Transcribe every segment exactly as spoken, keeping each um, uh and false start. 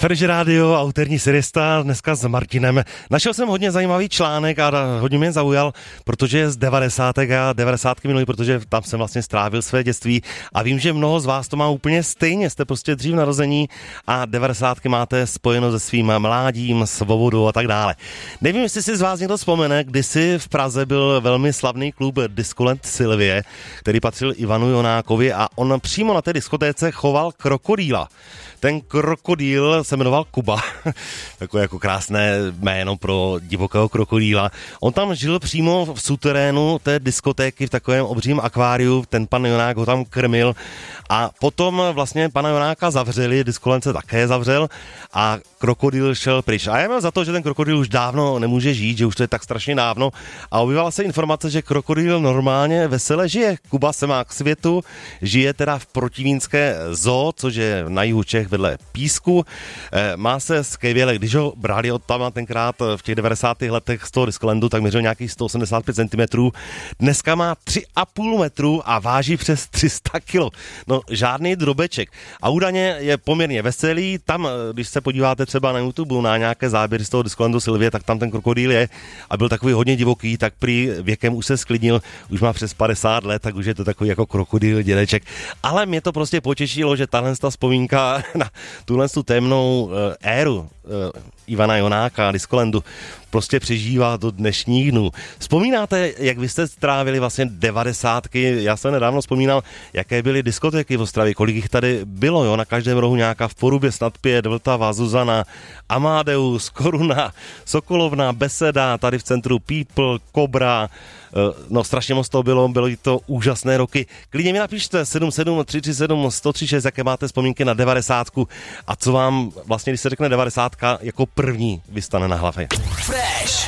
Ferže rádio, autorní serista, dneska s Martinem. Našel jsem hodně zajímavý článek a hodně mě zaujal, protože je z devadesátek a devadesátky minulý, protože tam jsem vlastně strávil své dětství a vím, že mnoho z vás to má úplně stejně, jste prostě dřív narození a devadesátky máte spojeno se svým mládím, svobodou a tak dále. Nevím, jestli si z vás někdo vzpomene, kdysi v Praze byl velmi slavný klub Discoland Sylvie, který patřil Ivanu Jonákovi a on přímo na té diskotéce choval krokodýla. Ten krokodýl se jmenoval Kuba, takové jako krásné jméno pro divokého krokodýla. On tam žil přímo v suterénu té diskotéky v takovém obřím akváriu, ten pan Jonák ho tam krmil a potom vlastně pana Jonáka zavřeli, Discoland se také zavřel a krokodýl šel pryč. A já měl za to, že ten krokodýl už dávno nemůže žít, že už to je tak strašně dávno a objevila se informace, že krokodýl normálně vesele žije. Kuba se má k světu, žije teda v protivínské zoo, což je na jihu Čech vedle Písku. E, má se skvěle, když ho brali od tam tenkrát v těch devadesátých letech z toho Discolandu, tak měřil nějakých sto osmdesát pět centimetrů. Dneska má tři a půl metru a váží přes tři sta kilo. No žádný drobeček. A údajně je poměrně veselý. Tam, když se podíváte třeba na YouTube na nějaké záběry z toho Discolandu Sylvie, tak tam ten krokodýl je a byl takový hodně divoký, tak prý věkem už se sklidnil, už má přes padesát let, tak už je to takový jako krokodýl dědeček. Ale mě to prostě potěšilo, že tahle ta vzpomínka na tuhle tu temnou uh, éru uh, Ivana Jonáka a Discolandu prostě přežívá do dnešních dnů. Vzpomínáte, jak vy jste strávili vlastně devadesátky? Já jsem nedávno vzpomínal, jaké byly diskotéky v Ostravě, kolik jich tady bylo, jo? Na každém rohu nějaká v Porubě snad pět, Vltava, Zuzana, Amadeus, Koruna, Sokolovna, Beseda, tady v centru People, Kobra, no strašně moc toho bylo, byly to úžasné roky. Klidně mi napište sedm sedm tři tři sedm jedna nula tři šest, jaké máte vzpomínky na devadesátku a co vám vlastně, když se řekne devadesátka, jako první vystane na hlavě. Fresh.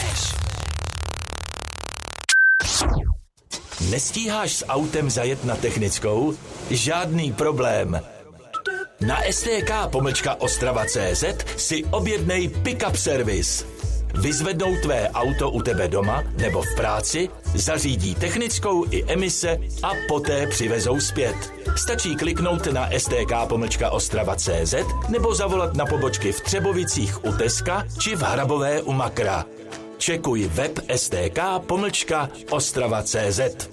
Nestíháš s autem zajet na technickou? Žádný problém. Na S T K pomlčka Ostrava tečka cé zet si objednej pick-up servis. Vyzvednou tvé auto u tebe doma nebo v práci, zařídí technickou i emise a poté přivezou zpět. Stačí kliknout na S T K pomlčka Ostrava tečka cé zet nebo zavolat na pobočky v Třebovicích u Teska či v Hrabové u Makra. Čekuj web S T K pomlčka Ostrava tečka cé zet.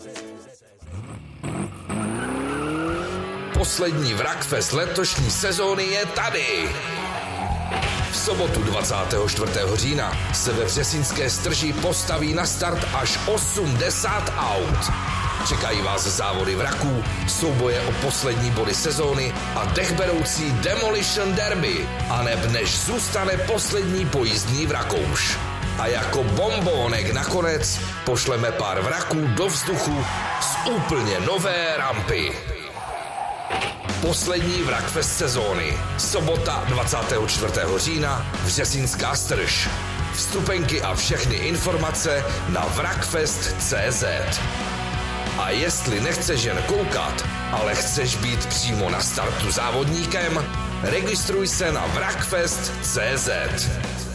Poslední Wrackfest letošní sezóny je tady. V sobotu dvacátého čtvrtého října se ve Vřesínské Strži postaví na start až osmdesát aut. Čekají vás závody vraků, souboje o poslední body sezóny a dechberoucí Demolition Derby, aneb než zůstane poslední pojízdný vrakouš. A jako bombónek nakonec pošleme pár vraků do vzduchu z úplně nové rampy. Poslední Wrackfest sezóny. Sobota dvacátého čtvrtého října, Vřesínská Strž. Vstupenky a všechny informace na wrackfest tečka cé zet. A jestli nechceš jen koukat, ale chceš být přímo na startu závodníkem, registruj se na wrackfest tečka cé zet.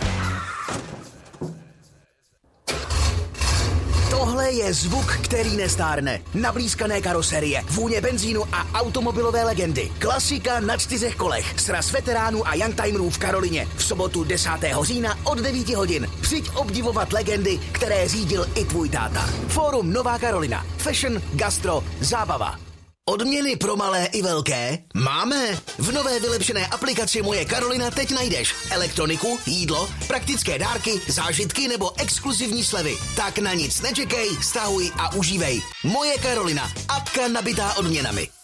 Tohle je zvuk, který nestárne. Nablízkané karoserie, vůně benzínu a automobilové legendy. Klasika na čtyřech kolech. Sraz veteránů a youngtimerů v Karolině. V sobotu desátého října od devíti hodin. Přijď obdivovat legendy, které řídil i tvůj táta. Fórum Nová Karolina. Fashion, gastro, zábava. Odměny pro malé i velké? Máme! V nové vylepšené aplikaci Moje Karolina teď najdeš elektroniku, jídlo, praktické dárky, zážitky nebo exkluzivní slevy. Tak na nic nečekej, stahuj a užívej. Moje Karolina. Apka nabitá odměnami.